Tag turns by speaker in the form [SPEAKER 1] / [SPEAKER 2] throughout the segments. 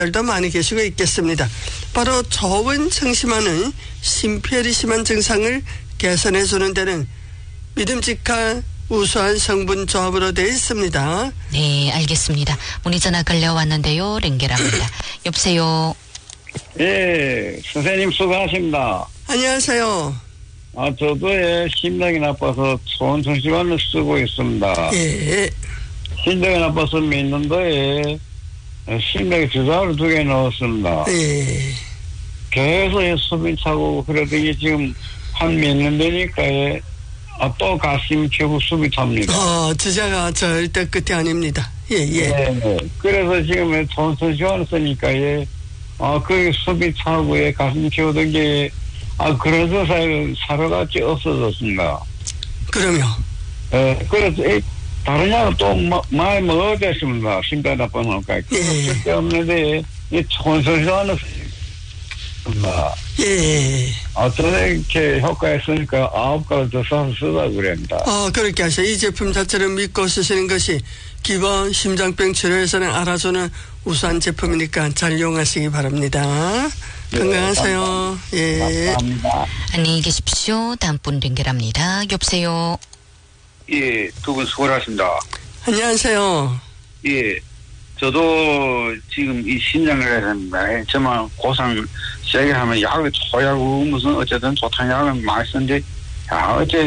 [SPEAKER 1] 도 많이 계시고 있겠습니다. 바로 저온 청심환은 심폐열이 심한 증상을 개선해주는 데는 믿음직한 우수한 성분 조합으로 되어 있습니다.
[SPEAKER 2] 네, 알겠습니다. 문의 전화 걸려왔는데요. 랭게랍니다. 여보세요.
[SPEAKER 3] 예, 선생님 수고하십니다.
[SPEAKER 1] 안녕하세요.
[SPEAKER 3] 저도 심장이 나빠서 좋은 청심환을 쓰고 있습니다.
[SPEAKER 1] 예.
[SPEAKER 3] 심장이 나빠서 몇 년도에 심장에 주사를 2개 넣었습니다.
[SPEAKER 1] 예.
[SPEAKER 3] 계속 수분 차고 그러더니 지금 한 몇 년 되니까 또 가슴이 겨우 숨이 찹니다.
[SPEAKER 1] 주자가 절대 끝이 아닙니다. 예.
[SPEAKER 3] 네. 그래서 지금 좋은 청심환을 쓰니까 그 숨이 차고 가슴이 겨우던 게 그런 사료같이 없어졌습니다.
[SPEAKER 1] 그럼요.
[SPEAKER 3] 그래서 다른 약은 또 많이 먹어야 됐습니다. 심장 나쁜 걸까. 쓸데없는데 좋은 청심환을 씁니다.
[SPEAKER 1] 예.
[SPEAKER 3] 저렇게 효과가 있으니까 9가지 더 사서 쓰다 그럽니다.
[SPEAKER 1] 그렇게 하셔. 이 제품 자체를 믿고 쓰시는 것이 기본 심장병 치료에서는 알아주는 우수한 제품이니까 잘 이용하시기 바랍니다.
[SPEAKER 3] 네,
[SPEAKER 1] 건강하세요. 예.
[SPEAKER 3] 감사합니다.
[SPEAKER 2] 안녕히 계십시오. 다음 분 랭게랍니다. 여보세요.
[SPEAKER 4] 예, 두 분 수고하십니다.
[SPEAKER 1] 안녕하세요.
[SPEAKER 4] 예, 저도 지금 이 신장을 했는데, 정말 고상 세게 하면 약을 초약하고 무슨 어쨌든 좋다는 약을 많이 쓰는데, 어째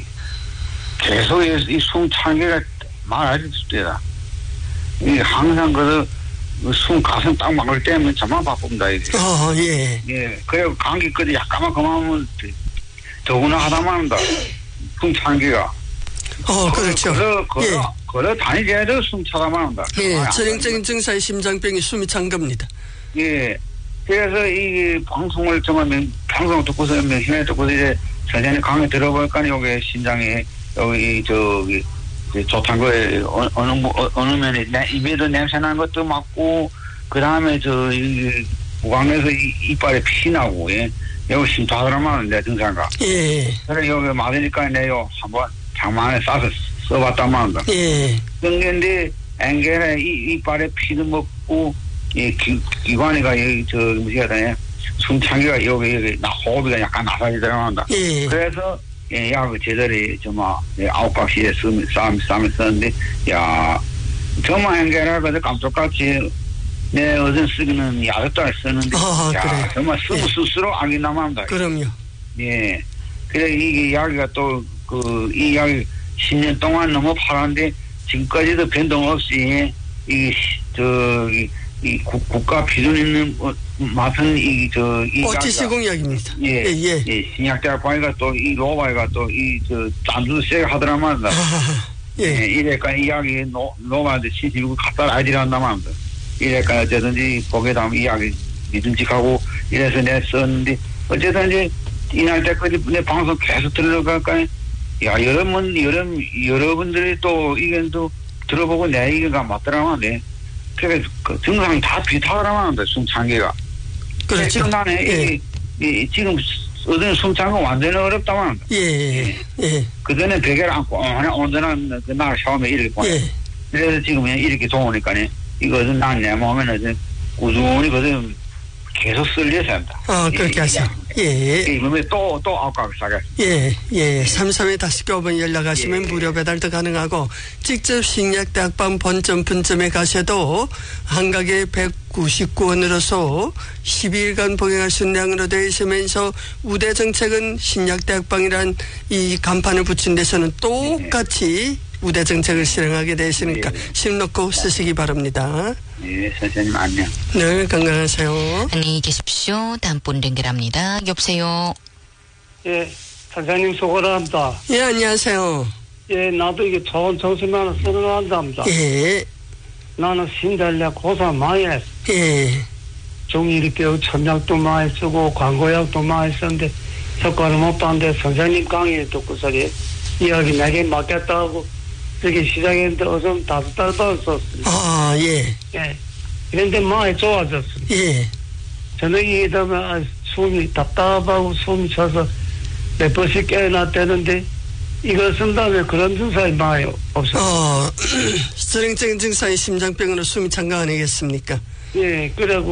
[SPEAKER 4] 계속 이 숨 차기가 말하지 못해요. 항상 숨 가슴 딱 막을 때면 정말 바쁩니다, 이게.
[SPEAKER 1] 예.
[SPEAKER 4] 예, 그리고 감기까지 약간만 그만하면 더구나 하다만 합니다. 숨 차기가.
[SPEAKER 1] 그렇죠.
[SPEAKER 4] 걸어 다니게 해도 숨 차다만 한다.
[SPEAKER 1] 예, 전형적인 증상의 심장병이 숨이 찬 겁니다.
[SPEAKER 4] 예. 그래서 이 방송을 정말 방송을 듣고서 힘에 듣고서 이제 선생님 강의 들어보니까 여기 심장에 여기 좋다는 거에 어느 면에 입에도 냄새 나는 것도 맡고 그 다음에 구강에서 이빨에 피 나고 여기 심타더라만 내 증상가.
[SPEAKER 1] 예.
[SPEAKER 4] 그래 여기 맞으니까 내가 한번 장만에 싸서 써봤다만 한다.
[SPEAKER 1] 예.
[SPEAKER 4] 그런데 앵겔에 이빨에 피도 먹고 기관이가 여기 숨차기가 여기 호흡이가 약간 나사지더라만 한다.
[SPEAKER 1] 예.
[SPEAKER 4] 그래서 약을 제대로 정말 9박시에 싸움을 썼는데 정말 앵겔에 그래서 깜짝같이 내 어제 쓰기는 약을 쓰는데
[SPEAKER 1] 그래요.
[SPEAKER 4] 정말 쓰고 쓸수록 악이 남아한다.
[SPEAKER 1] 그럼요.
[SPEAKER 4] 예. 그래 이게 약이가 또 이 약이 10년 동안 너무 팔았는데 지금까지도 변동 없이 이 국가 비준 있는 맡은 이
[SPEAKER 1] 시공약입니다.
[SPEAKER 4] 예. 신약대학과가 또 이 로바이가 또 짠주 세게 하더라만.
[SPEAKER 1] 예.
[SPEAKER 4] 이래까 이 약이 로바한테 75 갖다 놔야 한다만 합니다. 이래까 어쨌든지 보게 되면 이 약이 믿음직하고 이래서 내가 썼는데 어쨌든 이제 이날 때까지 내 방송 계속 들어가니까 여러분들이 또 의견도 들어보고 내 의견가 맞더라만 그래서 증상이 다 비슷하더라만 한다. 숨찬기가.
[SPEAKER 1] 그렇죠.
[SPEAKER 4] 지금 나는 지금 어떤 숨찬거 완전히 어렵다만 한다.
[SPEAKER 1] 예.
[SPEAKER 4] 그전에 베개를 안고 언제나 날 샤워면 이렇게 보내. 그래서 지금 이렇게 좋으니까 이것은 난 내 몸에는 꾸준히 계속 쓸려서 합니다.
[SPEAKER 1] 그렇게 하세요. 예.
[SPEAKER 4] 이번에 또 아까 사가.
[SPEAKER 1] 예. 33에 다시 9번 연락하시면 무료 배달도 가능하고 직접 신약대학방 본점 분점에 가셔도 한 가게에 199원으로서 12일간 복용할 수 있는 양으로 되어 있으면서 우대 정책은 신약대학방이란 이 간판을 붙인 데서는 똑같이 우대 정책을 실행하게 되어 있으니까 심 놓고 쓰시기 바랍니다.
[SPEAKER 4] 네, 선생님 안녕.
[SPEAKER 1] 네, 건강하세요.
[SPEAKER 2] 안녕히 계십시오. 다음 분 랭게랍니다. 여보세요.
[SPEAKER 5] 예, 선생님 수고합니다.
[SPEAKER 1] 예, 안녕하세요.
[SPEAKER 5] 예, 나도 이게 좋은 정신만을 쓰는한답니다.
[SPEAKER 1] 예.
[SPEAKER 5] 나는 신달래 고생 많이 했어.
[SPEAKER 1] 예.
[SPEAKER 5] 중이렇게 천약도 많이 쓰고 광고약도 많이 쓰는데 효과를 못 봤는데 선생님 강의 듣고서 이야기 내게 맞겠다고 저기 시작했는데 어서 5달 동안 썼습니다.
[SPEAKER 1] 예.
[SPEAKER 5] 예. 그런데 많이 좋아졌습니다.
[SPEAKER 1] 예.
[SPEAKER 5] 저녁에 되면 숨이 답답하고 숨이 차서 몇 번씩 깨어났다는데 이거 쓴 다음에 그런 증상이 많이 없어요.
[SPEAKER 1] 전형적인 증상이 심장병으로 숨이 찬 거 아니겠습니까?
[SPEAKER 5] 예, 그래고